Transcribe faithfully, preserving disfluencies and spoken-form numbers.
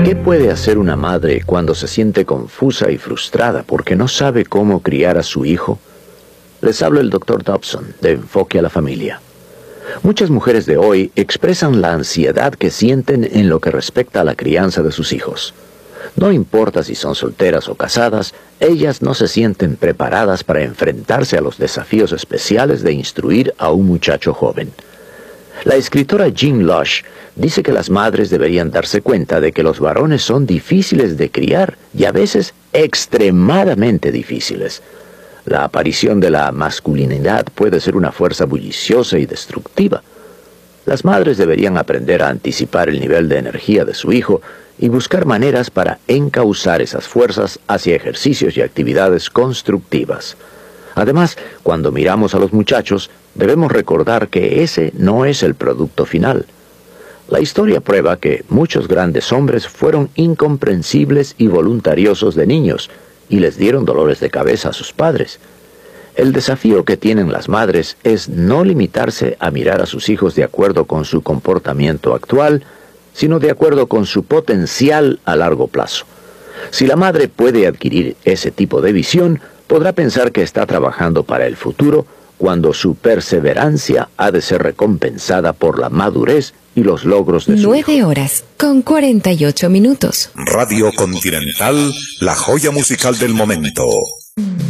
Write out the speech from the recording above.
¿Qué puede hacer una madre cuando se siente confusa y frustrada porque no sabe cómo criar a su hijo? Les habla el doctor Dobson, de Enfoque a la Familia. Muchas mujeres de hoy expresan la ansiedad que sienten en lo que respecta a la crianza de sus hijos. No importa si son solteras o casadas, ellas no se sienten preparadas para enfrentarse a los desafíos especiales de instruir a un muchacho joven. La escritora Jean Lush dice que las madres deberían darse cuenta de que los varones son difíciles de criar y a veces extremadamente difíciles. La aparición de la masculinidad puede ser una fuerza bulliciosa y destructiva. Las madres deberían aprender a anticipar el nivel de energía de su hijo y buscar maneras para encauzar esas fuerzas hacia ejercicios y actividades constructivas. Además, cuando miramos a los muchachos, debemos recordar que ese no es el producto final. La historia prueba que muchos grandes hombres fueron incomprensibles y voluntariosos de niños y les dieron dolores de cabeza a sus padres. El desafío que tienen las madres es no limitarse a mirar a sus hijos de acuerdo con su comportamiento actual, sino de acuerdo con su potencial a largo plazo. Si la madre puede adquirir ese tipo de visión, podrá pensar que está trabajando para el futuro cuando su perseverancia ha de ser recompensada por la madurez y los logros de su Nueve hijo. horas con cuarenta y ocho minutos. Radio Continental, la joya musical del momento.